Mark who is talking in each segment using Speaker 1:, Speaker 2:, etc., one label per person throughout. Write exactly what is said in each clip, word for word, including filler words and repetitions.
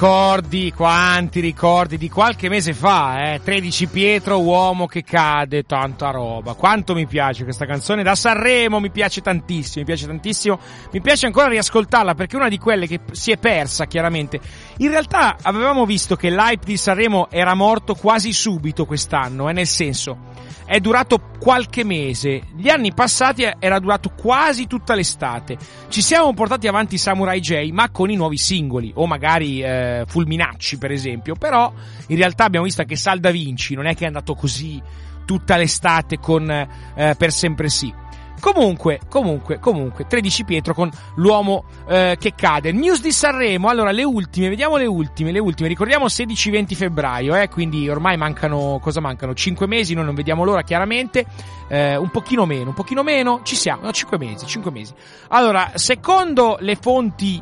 Speaker 1: Ricordi, quanti ricordi di qualche mese fa, eh? tredici Pietro, uomo che cade, tanta roba. Quanto mi piace questa canzone, da Sanremo mi piace tantissimo, mi piace tantissimo, mi piace ancora riascoltarla perché è una di quelle che si è persa chiaramente. In realtà avevamo visto che l'hype di Sanremo era morto quasi subito quest'anno, eh? nel senso, è durato qualche mese, gli anni passati era durato quasi tutta l'estate. Ci siamo portati avanti Samurai J, ma con i nuovi singoli, o magari eh, Fulminacci per esempio, però in realtà abbiamo visto che Sal Da Vinci non è che è andato così tutta l'estate con eh, Per Sempre Sì. Comunque, comunque, comunque, tredici Pietro con l'uomo eh, che cade. News di Sanremo, allora le ultime, vediamo le ultime, le ultime, ricordiamo sedici venti febbraio, eh, quindi ormai mancano, cosa mancano? cinque mesi, noi non vediamo l'ora chiaramente, eh, un pochino meno, un pochino meno, ci siamo, no, cinque mesi, cinque mesi. Allora, secondo le fonti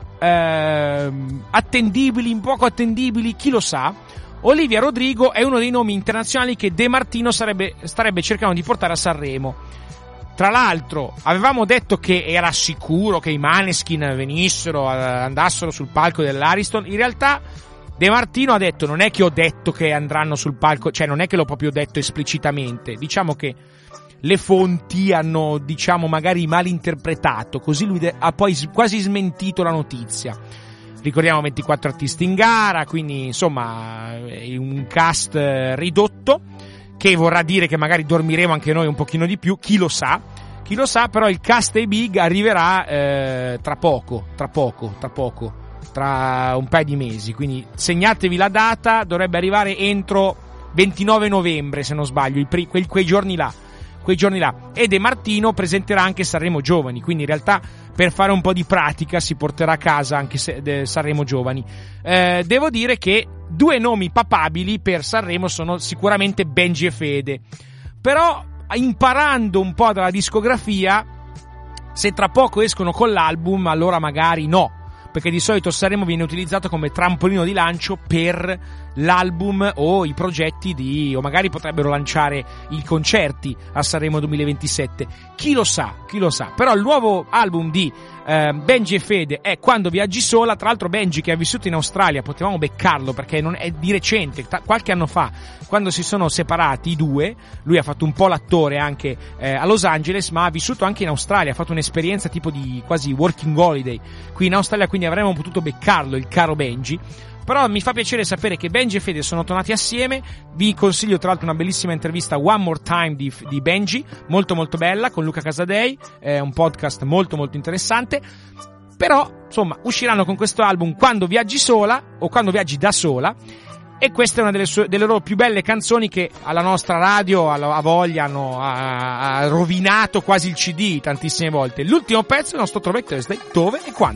Speaker 1: eh, attendibili, un poco attendibili, chi lo sa, Olivia Rodrigo è uno dei nomi internazionali che De Martino sarebbe, starebbe cercando di portare a Sanremo. Tra l'altro, avevamo detto che era sicuro che i Maneskin venissero, andassero sul palco dell'Ariston. In realtà, De Martino ha detto, non è che ho detto che andranno sul palco, cioè non è che l'ho proprio detto esplicitamente. Diciamo che le fonti hanno, diciamo, magari malinterpretato, così lui ha poi quasi smentito la notizia. Ricordiamo ventiquattro artisti in gara, quindi insomma un cast ridotto, che vorrà dire che magari dormiremo anche noi un pochino di più, chi lo sa, chi lo sa, però il cast dei Big arriverà eh, tra poco, tra poco, tra poco, tra un paio di mesi, quindi segnatevi la data, dovrebbe arrivare entro ventinove novembre se non sbaglio, il, quei, quei giorni là, quei giorni là, e De Martino presenterà anche Sanremo Giovani, quindi in realtà per fare un po' di pratica si porterà a casa anche se, de, Sanremo Giovani. Eh, devo dire che due nomi papabili per Sanremo sono sicuramente Benji e Fede, però imparando un po' dalla discografia, se tra poco escono con l'album allora magari no, perché di solito Sanremo viene utilizzato come trampolino di lancio per l'album o i progetti di, o magari potrebbero lanciare i concerti a Sanremo duemilaventisette, chi lo sa, chi lo sa. Però il nuovo album di eh, Benji e Fede è Quando viaggi sola. Tra l'altro Benji, che ha vissuto in Australia, potevamo beccarlo perché non è di recente, t- qualche anno fa, quando si sono separati i due, lui ha fatto un po' l'attore anche eh, a Los Angeles, ma ha vissuto anche in Australia, ha fatto un'esperienza tipo di quasi working holiday qui in Australia, quindi avremmo potuto beccarlo, il caro Benji. Però mi fa piacere sapere che Benji e Fede sono tornati assieme. Vi consiglio tra l'altro una bellissima intervista One More Time di, di Benji, molto molto bella, con Luca Casadei, è un podcast molto molto interessante. Però insomma usciranno con questo album Quando viaggi sola o Quando viaggi da sola, e questa è una delle, sue, delle loro più belle canzoni che alla nostra radio alla, a voglia hanno ha, ha rovinato quasi il C D tantissime volte. L'ultimo pezzo è il nostro Throwback Thursday, dove e quando.